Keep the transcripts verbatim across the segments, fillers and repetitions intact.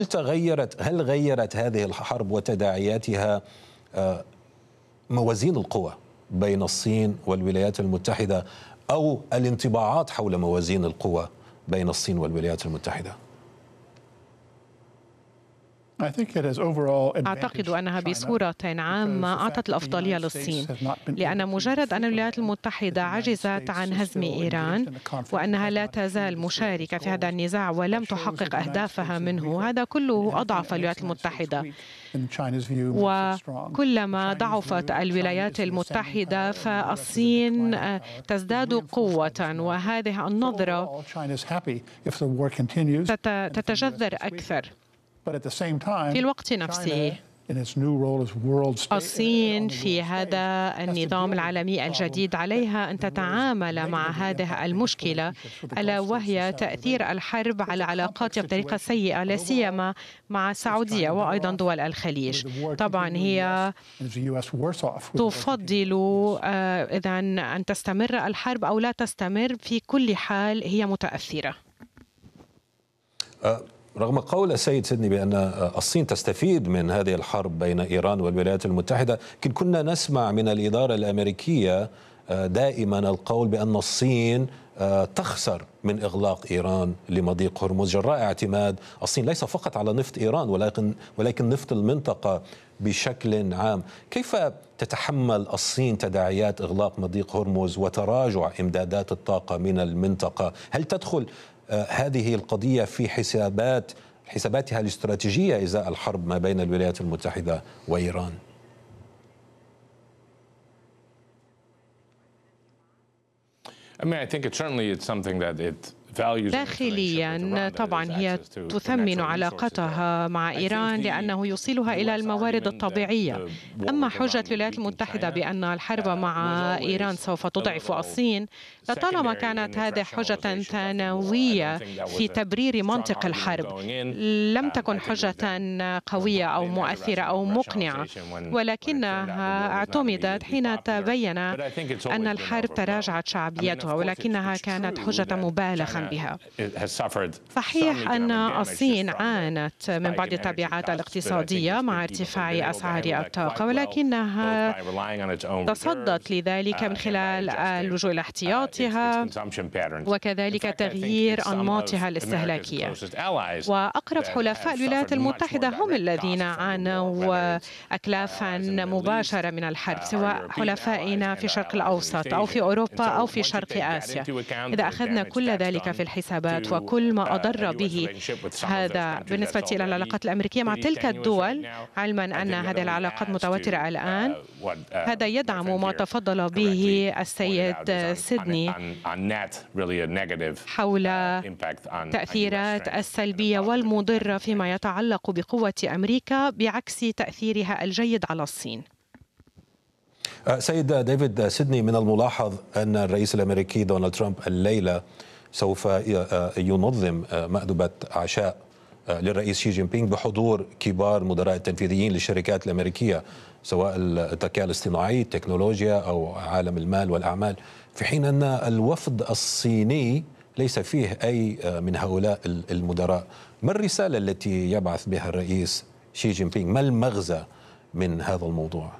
تغيرت هل غيرت هذه الحرب وتداعياتها موازين القوى بين الصين والولايات المتحدة أو الانطباعات حول موازين القوى بين الصين والولايات المتحدة؟ أعتقد أنها بصورة عامة أعطت الأفضلية للصين، لأن مجرد أن الولايات المتحدة عجزت عن هزم إيران وأنها لا تزال مشاركة في هذا النزاع ولم تحقق أهدافها منه، هذا كله أضعف الولايات المتحدة. وكلما ضعفت الولايات المتحدة فالصين تزداد قوة، وهذه النظرة تتجذر أكثر. في الوقت نفسه الصين في هذا النظام العالمي الجديد عليها أن تتعامل مع هذه المشكلة، ألا وهي تأثير الحرب على علاقاتها بطريقة سيئة، لا سيما مع السعودية وأيضا دول الخليج. طبعا هي تفضل إذا أن تستمر الحرب أو لا تستمر، في كل حال هي متأثرة. رغم قول السيد سيدني بأن الصين تستفيد من هذه الحرب بين إيران والولايات المتحدة، لكن كنا نسمع من الإدارة الأمريكية دائما القول بأن الصين تخسر من إغلاق إيران لمضيق هرمز جراء اعتماد الصين ليس فقط على نفط إيران ولكن ولكن نفط المنطقة بشكل عام. كيف تتحمل الصين تداعيات إغلاق مضيق هرمز وتراجع إمدادات الطاقة من المنطقة؟ هل تدخل هذه القضية في حسابات حساباتها الاستراتيجية إزاء الحرب ما بين الولايات المتحدة وإيران؟ I mean, I think it certainly it's something that it داخليا طبعا هي تثمن علاقتها مع إيران لأنه يوصلها إلى الموارد الطبيعية. أما حجة الولايات المتحدة بأن الحرب مع إيران سوف تضعف الصين، لطالما كانت هذه حجة ثانوية في تبرير منطق الحرب، لم تكن حجة قوية أو مؤثرة أو مقنعة، ولكنها اعتمدت حين تبين أن الحرب تراجعت شعبيتها، ولكنها كانت حجة مبالغة بها. صحيح أن الصين عانت من بعض التبعات الاقتصادية مع ارتفاع أسعار الطاقة، ولكنها تصدت لذلك من خلال اللجوء إلى احتياطها وكذلك تغيير أنماطها الاستهلاكية. وأقرب حلفاء الولايات المتحدة هم الذين عانوا أكلافا مباشرة من الحرب، سواء حلفائنا في الشرق الأوسط أو في أوروبا أو في شرق آسيا. إذا أخذنا كل ذلك في الحسابات وكل ما أضر به هذا بالنسبة إلى العلاقات الأمريكية مع تلك الدول، علما أن هذه العلاقات متوترة الآن، هذا يدعم ما تفضل به السيد سيدني حول التأثيرات السلبية والمضرة فيما يتعلق بقوة أمريكا بعكس تأثيرها الجيد على الصين. سيد ديفيد سيدني، من الملاحظ أن الرئيس الأمريكي دونالد ترامب الليلة سوف ينظم مأدبة عشاء للرئيس شي جين بينغ بحضور كبار مدراء التنفيذيين للشركات الأمريكية، سواء الذكاء الاصطناعي، التكنولوجيا أو عالم المال والأعمال، في حين أن الوفد الصيني ليس فيه أي من هؤلاء المدراء. ما الرسالة التي يبعث بها الرئيس شي جين بينغ؟ ما المغزى من هذا الموضوع؟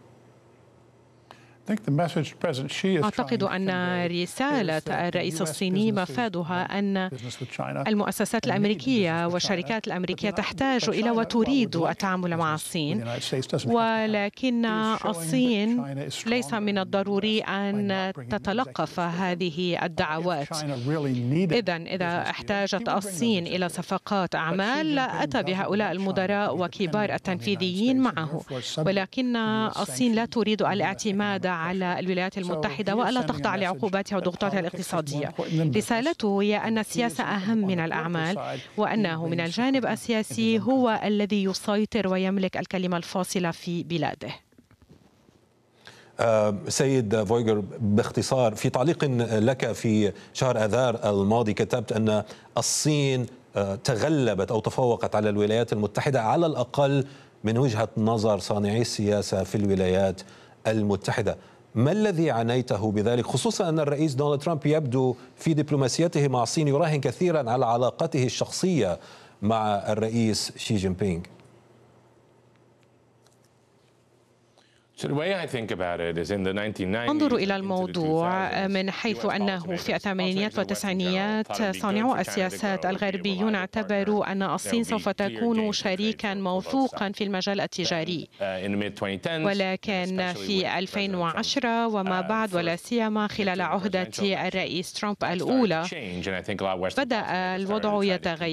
أعتقد أن رسالة الرئيس الصيني مفادها أن المؤسسات الأمريكية والشركات الأمريكية تحتاج إلى وتريد التعامل مع الصين، ولكن الصين ليس من الضروري أن تتلقف هذه الدعوات. إذن إذا احتاجت الصين إلى صفقات أعمال أتى بهؤلاء المدراء وكبار التنفيذيين معه، ولكن الصين لا تريد الاعتماد على الولايات المتحدة وألا تخضع لعقوباتها وضغوطاتها الاقتصادية. رسالته هي أن السياسة أهم من الأعمال، وأنه من الجانب السياسي هو الذي يسيطر ويملك الكلمة الفاصلة في بلاده. سيد فويغر، باختصار في تعليق لك في شهر آذار الماضي كتبت أن الصين تغلبت أو تفوقت على الولايات المتحدة على الأقل من وجهة نظر صانعي السياسة في الولايات المتحدة. ما الذي عنيته بذلك، خصوصا أن الرئيس دونالد ترامب يبدو في دبلوماسيته مع الصين يراهن كثيرا على علاقته الشخصية مع الرئيس شي جين بينغ؟ أنظر إلى الموضوع من حيث أنه في الثمانينات والتسعينيات صانعو السياسات الغربيون اعتبروا أن الصين سوف تكون شريكا موثوقا في المجال التجاري، ولكن في ألفين وعشرة وما بعد ولا سيما خلال عهدة الرئيس ترامب الأولى بدأ الوضع يتغير.